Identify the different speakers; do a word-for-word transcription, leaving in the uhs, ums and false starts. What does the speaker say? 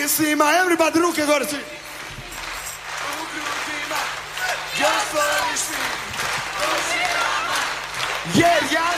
Speaker 1: svima, everybody, ruke gore svi. U grudima, gospodi svi, jer ja